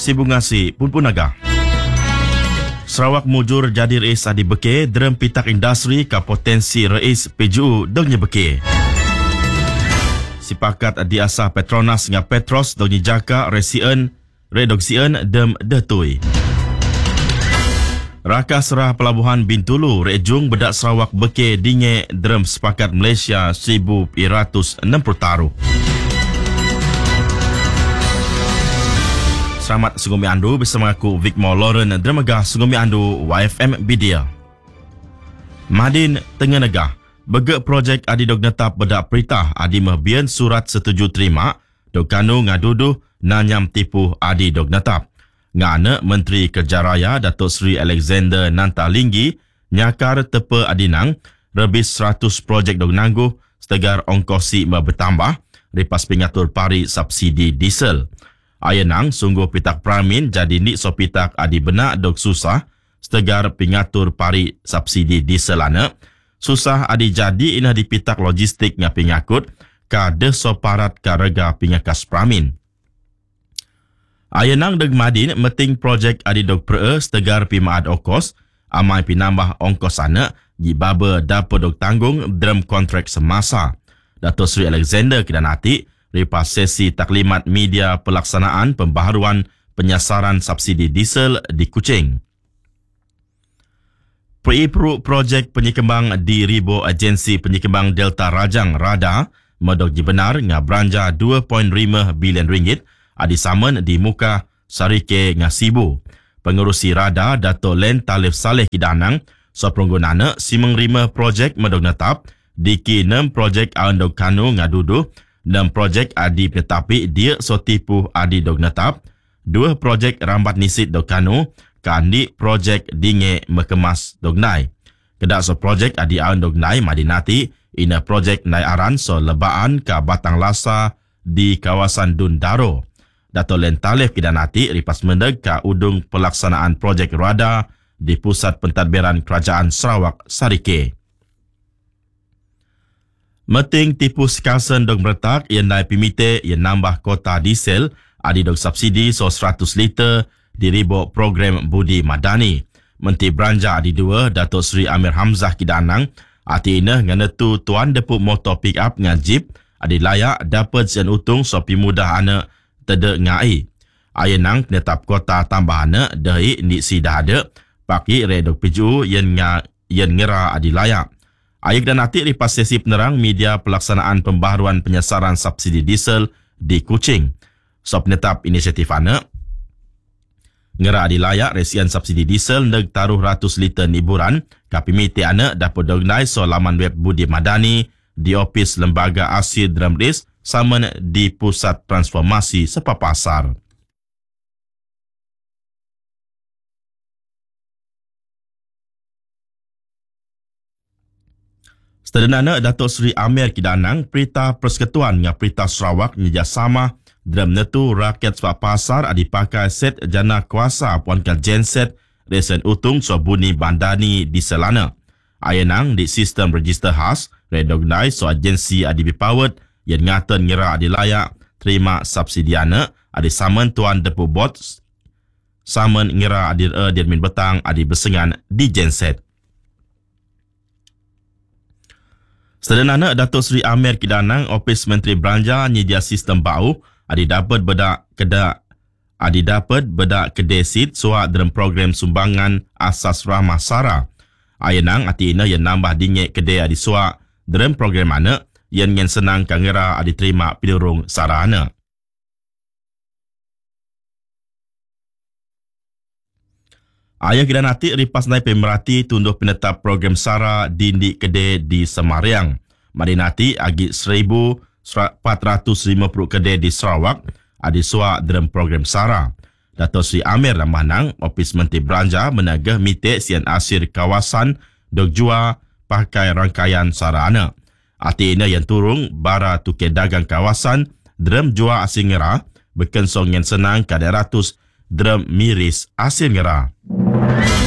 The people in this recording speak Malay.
Sibungasi Punpunaga. Sarawak mujur jadi rais adi beke derem pitak industri ka potensi rais PJU dongnya beke. Sipakat di asah Petronas nga Petros dongnya jaka resien redoksien dem detui. Raka serah pelabuhan Bintulu rejung bedak Sarawak beke dinge derem sepakat Malaysia 1,160 taruh. Selamat Sungguh Andu bersama aku Vicmore Lauren Dermaga Sungguh Andu YFM Bidia. Madin Tengah Negah begek projek adi dog netap bedak peritah adi mahbian surat setuju terima dog kanu ngaduduh nanyam tipu adi dog netap. Ngana Menteri Kerja Raya Datuk Seri Alexander Nantalinggi nyakar tepe adinang lebih 100 projek dog nangguh setegar ongkosi bertambah ripas pengatur pari subsidi diesel. Ayenang sungguh pitak pramin jadi ni so pitak adi benak dog susah setegar pengatur pari subsidi diesel anak. Susah adi jadi inah di pitak logistik nga pengakut ka de so parat ka rega pengakas pramin. Ayenang deg madin meting projek adi dog pre setegar pimaad okos amai pinambah ongkos anak gibaba dapat dog tanggung dalam kontrak semasa. Datuk Seri Alexander Kidanati ripas sesi taklimat media pelaksanaan pembaharuan penyasaran subsidi diesel di Kuching. Peripru projek penyekembang di Ribo Agensi Penyekembang Delta Rajang RADA medok dibenar nga belanja 2.5 bilion ringgit adi saman di muka Sarike Ngasibu. Pengurusi RADA Dato' Len Talif Saleh Kidanang so penggunana simeng 5 projek medok netap diki 6 projek andog kanu ngadudu 6 projek adi penetapi dia so tipu adi dog netap, 2 projek rambat nisit dog kanu, kandi projek dinge mekemas dog nai. Kedak so projek adi aun dog nai madinati, ina projek nai aran so lebaan ka Batang Lasa di kawasan Dundaro. Dato' Len Talif Kidanati ripas mendeg ka udung pelaksanaan projek RADA di Pusat Pentadbiran Kerajaan Sarawak Sarike. Meting tipu sekasen dog meretak yang naik pimite yang nambah kota diesel adi dog subsidi so 100 liter di ribo program Budi Madani. Menteri Belanja adi 2 Datuk Seri Amir Hamzah Kidanang ati inah nganetu tuan depuk motor pick up nga jeep adi layak dapat sian utung so pi mudah anak tede ngai. Ayenang penetap kota tambah anak dahi ni si dah ada paki redok PJU yang ngira adi layak. Ayat dan nanti ripas sesi penerang media pelaksanaan pembaharuan penyasaran subsidi diesel di Kuching. So penetap inisiatif anak. Ngera adi layak resian subsidi diesel neg taruh 100 liter niburan. Kapimiti anak dapat dognai so laman web Budi Madani di ofis Lembaga Asia Drumris sama di Pusat Transformasi Sepapasar. Sedenana Datuk Seri Amir Kidanang perintah persekutuan nga perintah Sarawak kerjasama dalam netu rakyat sebab pasar adi pakai set jana kuasa puankan genset resen utung so Budi Bandani di Selana. Ayenang di sistem register khas recognize so agensi adi bipawat yang ngaten ngira adi layak terima subsidiana adi saman tuan depu bot saman ngira adi admin betang adi bersengan di genset. Sedenana Datuk Seri Amir Kidanang Ofis Menteri Belanja nyedia sistem bau adi dapat bedak kedai sit suak dalam program sumbangan asas rahmah Sara. Ayenang ati ina yang nambah dingek kedai adi suak dalam program anak yang senang kangera adi terima pilurung Sara anak. Ayah kita nanti ripas naik pemerhati tunduh penetap program Sara di kedai di Semariang. Mari nanti agi 1,450 kedai di Sarawak ada suak dalam program Sara. Datuk Seri Amir Ramanang, Ofis Menteri Belanja menagah mitik sian asir kawasan dog jua pakai rangkaian Sara anak. Arti ini yang turung bara tukai dagang kawasan dalam jua asing ngera berkensong yang senang kadang ratus drum miris asing ngera.